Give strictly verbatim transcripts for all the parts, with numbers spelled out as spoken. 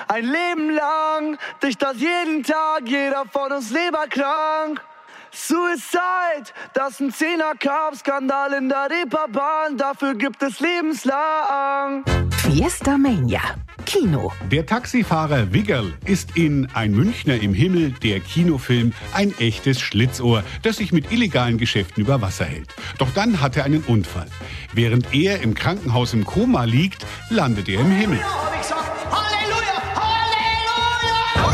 ein Leben lang. Dicht das jeden Tag, jeder von uns leberkrank. Suicide, das ist ein Zehner-Cup-Skandal in der Reeperbahn, dafür gibt es lebenslang. Fiesta Mania, Kino. Der Taxifahrer Wiggerl ist in Ein Münchner im Himmel, der Kinofilm, ein echtes Schlitzohr, das sich mit illegalen Geschäften über Wasser hält. Doch dann hat er einen Unfall. Während er im Krankenhaus im Koma liegt, landet er im Himmel. Halleluja! Halleluja!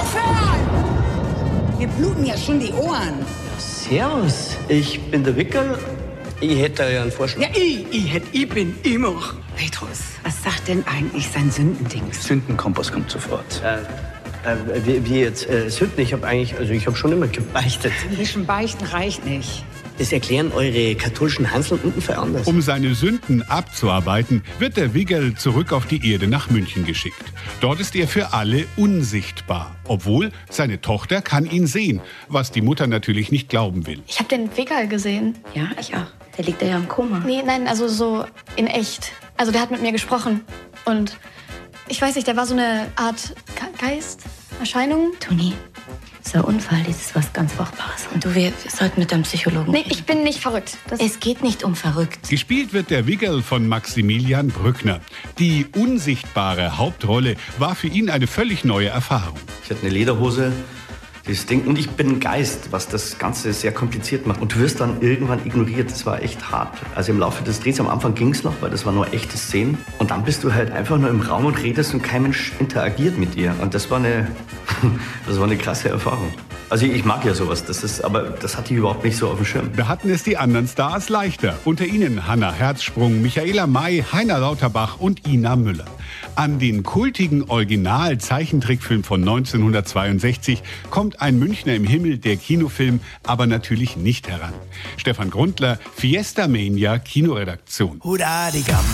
Aufhören! Mir bluten ja schon die Ohren. Servus, ich bin der Wickerl. Ich hätte ja einen Vorschlag. Ja, ich, ich, hätt, ich bin immer. Petrus, was sagt denn eigentlich sein Sündendings? Sündenkompass kommt sofort. Äh, äh, wie, wie jetzt äh, Sünden? Ich habe eigentlich, also ich habe schon immer gebeichtet. Ein bisschen beichten reicht nicht. Das erklären eure katholischen Hansel unten für anders. Um seine Sünden abzuarbeiten, wird der Wiggerl zurück auf die Erde nach München geschickt. Dort ist er für alle unsichtbar. Obwohl, seine Tochter kann ihn sehen, was die Mutter natürlich nicht glauben will. Ich habe den Wiggerl gesehen. Ja, ich auch. Der liegt ja im Koma. Nee, nein, also so in echt. Also der hat mit mir gesprochen. Und ich weiß nicht, der war so eine Art Geist, Erscheinung. Toni, so ein Unfall, das ist was ganz Furchtbares. Und du, wir, wir sollten mit deinem Psychologen Nee, reden. ich bin nicht verrückt. Das Es geht nicht um verrückt. Gespielt wird der Wiggerl von Maximilian Brückner. Die unsichtbare Hauptrolle war für ihn eine völlig neue Erfahrung. Ich hatte eine Lederhose, das Ding, und ich bin ein Geist, was das Ganze sehr kompliziert macht. Und du wirst dann irgendwann ignoriert. Das war echt hart. Also im Laufe des Drehs, am Anfang ging es noch, weil das war nur echte Szenen. Und dann bist du halt einfach nur im Raum und redest und kein Mensch interagiert mit dir. Und das war eine, das war eine krasse Erfahrung. Also ich mag ja sowas, das ist, aber das hatte ich überhaupt nicht so auf dem Schirm. Da hatten es die anderen Stars leichter. Unter ihnen Hannah Herzsprung, Michaela May, Heiner Lauterbach und Ina Müller. An den kultigen Original-Zeichentrickfilm von neunzehnhundertzweiundsechzig kommt Ein Münchner im Himmel, der Kinofilm, aber natürlich nicht heran. Stefan Grundler, Fiesta Mania, Kinoredaktion. Hurra, die Gam.